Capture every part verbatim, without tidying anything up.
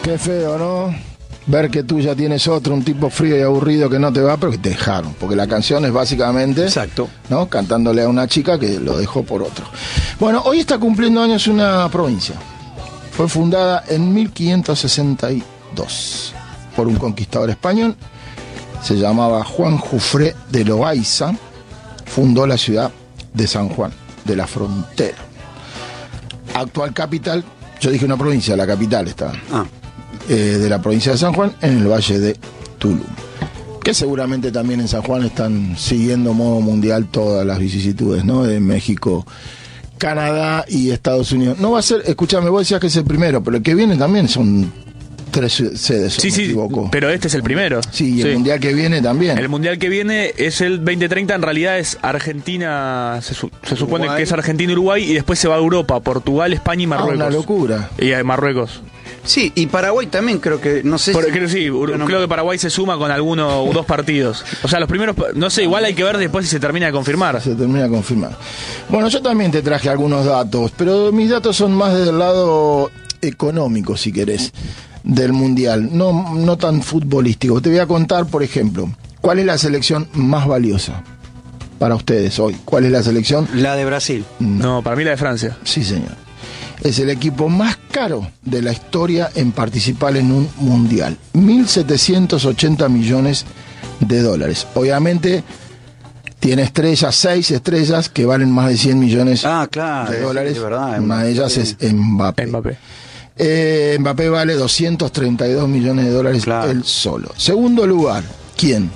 Qué feo, ¿no? Ver que tú ya tienes otro, un tipo frío y aburrido que no te va, pero que te dejaron. Porque la canción es básicamente, exacto, ¿no? Cantándole a una chica que lo dejó por otro. Bueno, hoy está cumpliendo años una provincia. Fue fundada en mil quinientos sesenta y dos por un conquistador español. Se llamaba Juan Jufré de Loaiza. Fundó la ciudad de San Juan, de la Frontera. Actual capital, yo dije una provincia, la capital está. Ah. Eh, de la provincia de San Juan, en el valle de Tulum, que seguramente también en San Juan están siguiendo modo mundial todas las vicisitudes, ¿no? De México, Canadá y Estados Unidos. No va a ser, escúchame, vos decías que es el primero, pero el que viene también son tres sedes, sí, me sí, equivoco. Pero este es el primero. Sí, y el sí. mundial que viene también. El mundial que viene es el veinte treinta, en realidad es Argentina, se, su, se supone Uruguay. que es Argentina y Uruguay, y después se va a Europa, Portugal, España y Marruecos. Ah, una locura. Y hay Marruecos. Sí, y Paraguay también creo que, no sé Por, si... creo, sí, no, creo que Paraguay se suma con alguno o dos partidos. O sea, los primeros, no sé, igual hay que ver después si se termina de confirmar. Se termina de confirmar. Bueno, yo también te traje algunos datos, pero mis datos son más del lado económico, si querés, del Mundial, no, no tan futbolístico. Te voy a contar, por ejemplo, ¿cuál es la selección más valiosa para ustedes hoy? ¿Cuál es la selección? La de Brasil. No, no para mí la de Francia. Sí, señor. Es el equipo más caro de la historia en participar en un mundial. mil setecientos ochenta millones de dólares. Obviamente tiene estrellas, seis estrellas que valen más de cien millones ah, claro, de dólares. De verdad, Una de ellas es Mbappé. Mbappé. Eh, Mbappé vale doscientos treinta y dos millones de dólares claro. él solo. Segundo lugar, ¿quién?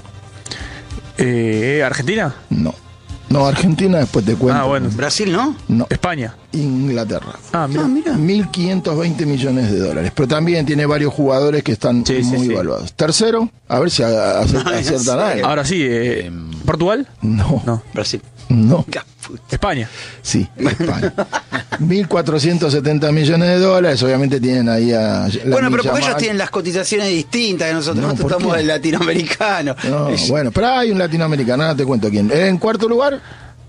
Eh, ¿Argentina? No. No, Argentina después te cuento. Ah, bueno. ¿Brasil no? No. ¿España? Inglaterra. Ah, mira. Ah, mira. mil quinientos veinte millones de dólares. Pero también tiene varios jugadores que están sí, muy sí, evaluados. Sí. Tercero, a ver si aciertan a él. Ahora sí, eh, ¿Portugal? No. No. Brasil. No. España. Sí, España. mil cuatrocientos setenta millones de dólares. Obviamente tienen ahí a. Bueno, pero porque ellos tienen las cotizaciones distintas que nosotros. No, nosotros estamos del latinoamericano. No, bueno, pero hay un latinoamericano, ahora te cuento quién. En cuarto lugar.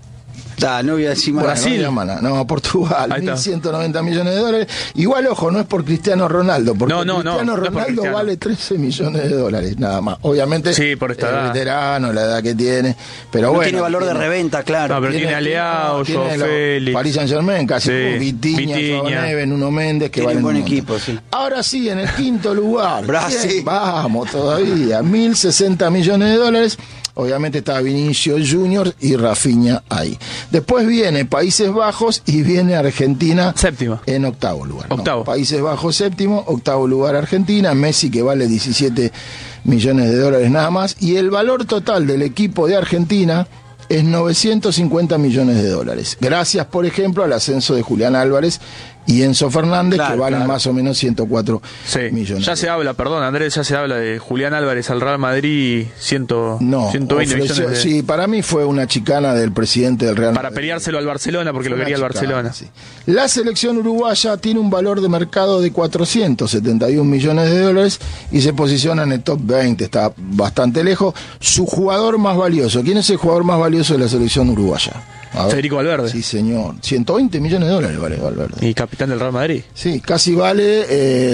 Ah, no voy a decir más. Brasil. No, no, Portugal, mil ciento noventa millones de dólares. Igual, ojo, no es por Cristiano Ronaldo, porque no, no, Cristiano no, Ronaldo no Cristiano. vale trece millones de dólares, nada más. Obviamente, sí, por esta es edad. veterano, la edad que tiene, pero no bueno. tiene valor tiene, de reventa, claro. No, pero tiene, tiene a Leao, Joao Félix. Paris Saint-Germain, casi sí. Vitinha, Joao Neves, Nuno Méndez, que tiene valen un buen un equipo, sí. Ahora sí, en el quinto lugar. Brasil. Vamos, todavía. mil sesenta millones de dólares. Obviamente está Vinicius Junior y Rafinha ahí. Después viene Países Bajos y viene Argentina. Séptima. En octavo lugar. Octavo. No, Países Bajos séptimo, octavo lugar Argentina. Messi, que vale diecisiete millones de dólares nada más. Y el valor total del equipo de Argentina es novecientos cincuenta millones de dólares. Gracias, por ejemplo, al ascenso de Julián Álvarez y Enzo Fernández, claro, que valen claro. más o menos ciento cuatro sí. millones. Ya se habla, perdón, Andrés, ya se habla de Julián Álvarez al Real Madrid, ciento, no, ciento veinte ofreció, millones de... Sí, para mí fue una chicana del presidente del Real Para Madrid. peleárselo al Barcelona, porque fue lo quería el Barcelona. Sí. La selección uruguaya tiene un valor de mercado de cuatrocientos setenta y un millones de dólares y se posiciona en el top veinte, está bastante lejos. Su jugador más valioso, ¿quién es el jugador más valioso de la selección uruguaya? Federico Valverde. Sí, señor. ciento veinte millones de dólares vale Valverde. Y capitán del Real Madrid. Sí, casi vale.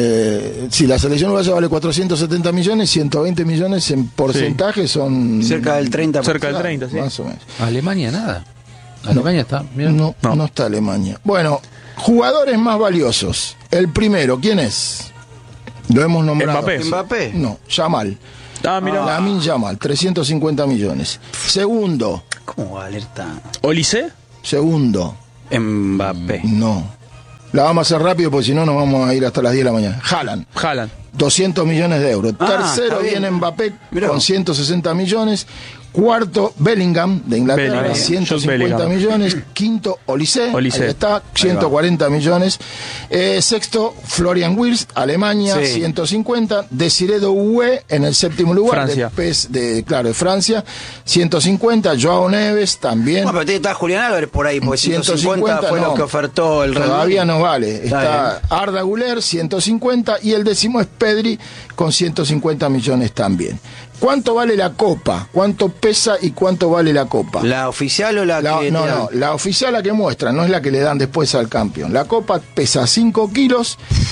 Eh, si la selección uruguaya vale cuatrocientos setenta millones, ciento veinte millones en porcentaje sí. son. Cerca del treinta. Cerca del treinta, sí. Más o menos. Alemania nada. Alemania no, está. Mira. No, no, no está Alemania. Bueno, jugadores más valiosos. El primero, ¿quién es? Lo hemos nombrado. Mbappé. Mbappé. No, Yamal. Ah, mira. Lamine Yamal, trescientos cincuenta millones. Segundo. ¿Cómo va a valer tan? ¿Olise? Segundo. Mbappé. No. La vamos a hacer rápido porque si no nos vamos a ir hasta las diez de la mañana. Haaland. Haaland. doscientos millones de euros. Ah, Tercero viene Mbappé Mirá. con ciento sesenta millones. Cuarto, Bellingham, de Inglaterra, Bellingham. ciento cincuenta millones. Quinto, Olise, Olise. ahí está, ciento cuarenta millones. Eh, sexto, Florian Wirtz, Alemania, Sí. ciento cincuenta. Desiré Doué en el séptimo lugar, Francia. de, P E S de, claro, de Francia, ciento cincuenta. Joao Neves también. Bueno, pero tiene que estar Julián Álvarez por ahí, porque ciento cincuenta fue no, lo que ofertó el Real Todavía Madrid. no vale. Está Arda Güler, ciento cincuenta, y el décimo es Pedri, con ciento cincuenta millones también. ¿Cuánto vale la copa? ¿Cuánto pesa y cuánto vale la copa? ¿La oficial o la, La, que no, te dan? no, la oficial la que muestra, no es la que le dan después al campeón. La copa pesa cinco kilos,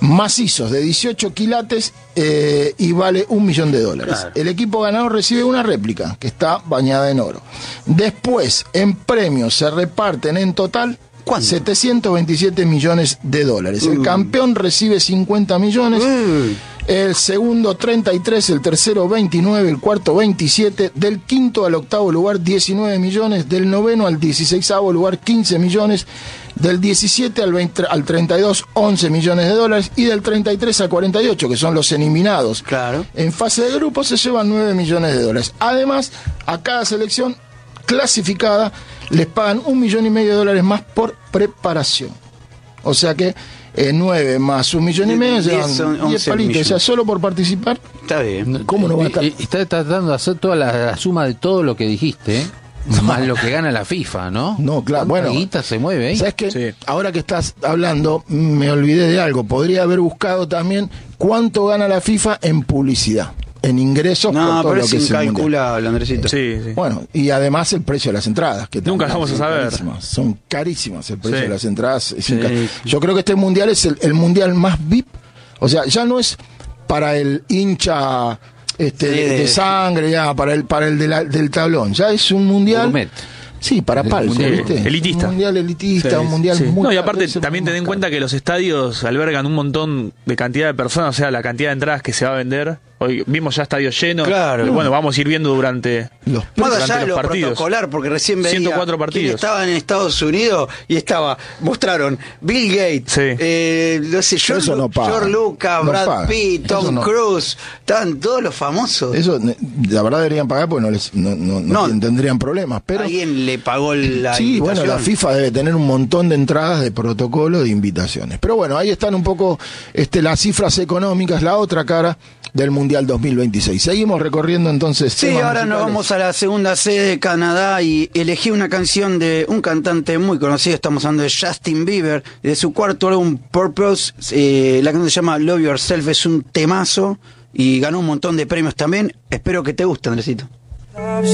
macizos de dieciocho quilates eh, y vale un millón de dólares. Claro. El equipo ganador recibe una réplica que está bañada en oro. Después, en premios se reparten en total ¿cuánto? setecientos veintisiete millones de dólares. Uh. El campeón recibe cincuenta millones. Uh. El segundo treinta y tres, el tercero veintinueve, el cuarto veintisiete, del quinto al octavo lugar diecinueve millones, del noveno al dieciseisavo lugar quince millones, del diecisiete al, veinte, al treinta y dos once millones de dólares y del treinta y tres al cuarenta y ocho, que son los eliminados. Claro. En fase de grupo se llevan nueve millones de dólares. Además, a cada selección clasificada les pagan un millón y medio de dólares más por preparación. O sea que Eh, nueve más un millón y medio, llevan diez palitos, o sea, solo por participar. Está bien. ¿Cómo no va a estar? Está tratando de hacer toda la, la suma de todo lo que dijiste, ¿eh? No. Más lo que gana la FIFA, ¿no? No, claro, bueno. Guita se mueve ahí. ¿Sabes qué? Sí. Ahora que estás hablando, me olvidé de algo. Podría haber buscado también cuánto gana la FIFA en publicidad, en ingresos. No, por todo pero lo es que incalculable, Andresito. Sí, sí. Bueno, y además el precio de las entradas, que nunca vamos a saber. Carísimas, son carísimas el precio sí. de las entradas. Es sí. Yo creo que este mundial es el, el mundial más V I P. O sea, ya no es para el hincha este, sí, de, de sangre, ya para el para el de la, del tablón. Ya es un mundial. Gourmet. Sí, para palco, sí, ¿viste? Elitista. Un mundial elitista, sí, un mundial sí. muy No, y aparte caro, también ten en caro. cuenta que los estadios albergan un montón de cantidad de personas, o sea, la cantidad de entradas que se va a vender. Hoy vimos ya estadios llenos. Claro. Y bueno, vamos a ir viendo durante los, más durante allá de los lo partidos. protocolar, porque recién veía ciento cuatro partidos. quién estaba en Estados Unidos y estaba, mostraron Bill Gates, sí. eh, no sé, George, no George Lucas, no Brad paga. Pitt, Tom no. Cruise, estaban todos los famosos. Eso, la verdad, deberían pagar porque no les no, no, no, no tendrían problemas. Pero alguien le pagó la sí, invitación. bueno, la FIFA debe tener un montón de entradas de protocolo de invitaciones. Pero bueno, ahí están un poco este, las cifras económicas, la otra cara del Mundial dos mil veintiséis. Seguimos recorriendo entonces. Sí, ahora musicales. Nos vamos a la segunda sede de Canadá y elegí una canción de un cantante muy conocido, estamos hablando de Justin Bieber, de su cuarto álbum Purpose. Eh, la canción se llama Love Yourself, es un temazo y ganó un montón de premios también. Espero que te guste, Andresito. Love